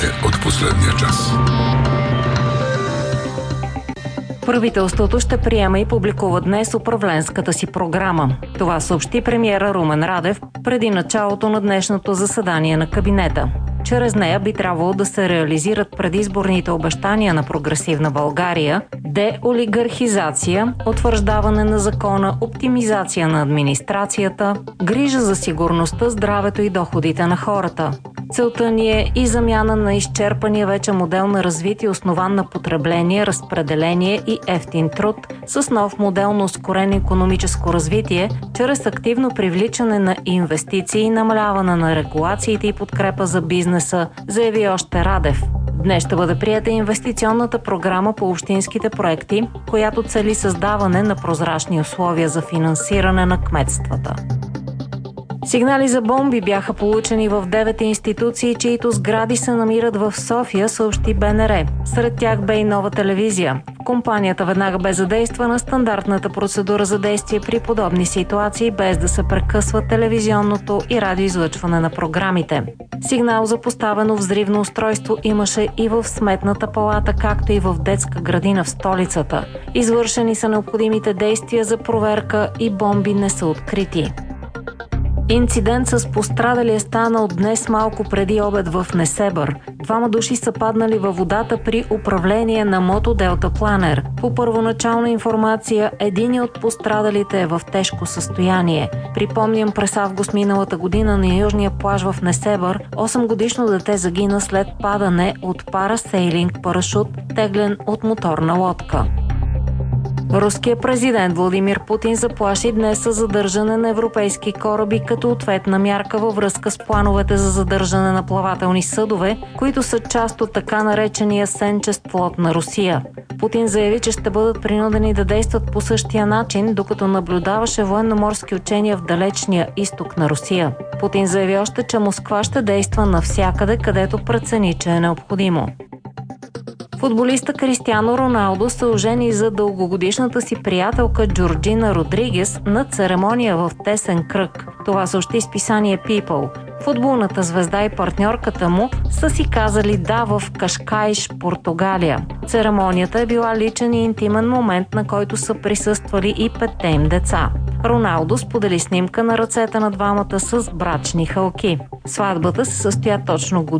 Новините от последния час. Правителството ще приема и публикува днес управленската си програма. Това съобщи премиера Румен Радев преди началото на днешното заседание на кабинета. Чрез нея би трябвало да се реализират предизборните обещания на Прогресивна България, деолигархизация, утвърждаване на закона, оптимизация на администрацията, грижа за сигурността, здравето и доходите на хората. Целта ни е и замяна на изчерпания вече модел на развитие, основан на потребление, разпределение и евтин труд, с нов модел на ускорено икономическо развитие, чрез активно привличане на инвестиции и намаляване на регулациите и подкрепа за бизнеса, заяви още Радев. Днес ще бъде приета инвестиционната програма по общинските проекти, която цели създаване на прозрачни условия за финансиране на кметствата. Сигнали за бомби бяха получени в 9 институции, чието сгради се намират в София, съобщи БНР. Сред тях бе и Нова телевизия. Компанията веднага бе задействана стандартната процедура за действие при подобни ситуации, без да се прекъсва телевизионното и радиоизлъчване на програмите. Сигнал за поставено взривно устройство имаше и в Сметната палата, както и в детска градина в столицата. Извършени са необходимите действия за проверка и бомби не са открити. Инцидент с пострадали е станал днес малко преди обед в Несебър. 2 души са паднали във водата при управление на мотоделтапланер. По първоначална информация, един от пострадалите е в тежко състояние. Припомням, през август миналата година на южния плаж в Несебър 8-годишно дете загина след падане от парасейлинг парашут, теглен от моторна лодка. Руският президент Владимир Путин заплаши днес със задържане на европейски кораби като ответна мярка във връзка с плановете за задържане на плавателни съдове, които са част от така наречения сенчест флот на Русия. Путин заяви, че ще бъдат принудени да действат по същия начин, докато наблюдаваше военноморски учения в далечния изток на Русия. Путин заяви още, че Москва ще действа навсякъде, където прецени, че е необходимо. Футболиста Кристиано Роналдо се ожени за дългогодишната си приятелка Джорджина Родригес на церемония в тесен кръг. Това съобщи списание People. Футболната звезда и партньорката му са си казали да в Кашкайш, Португалия. Церемонията е била личен и интимен момент, на който са присъствали и 5 им деца. Роналдо сподели снимка на ръцете на двамата с брачни хълки. Сватбата се състоя точно година